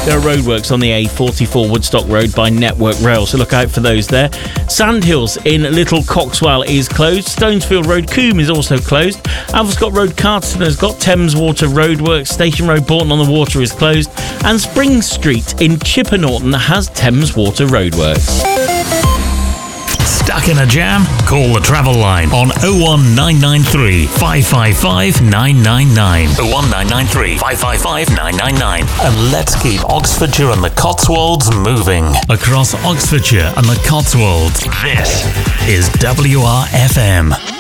There are roadworks on the A44 Woodstock Road by Network Rail, so look out for those there. Sandhills in Little Coxwell is closed. Stonesfield Road, Coombe is also closed. Alvescott Road, Carterton has got Thames Water roadworks. Station Road, Bourton on the Water is closed. And Spring Street in Chipper Norton has Thames Water roadworks. Stuck in a jam? Call the travel line on 01993 555 999. 01993 555 999. And let's keep Oxfordshire and the Cotswolds moving. Across Oxfordshire and the Cotswolds, this is WRFM.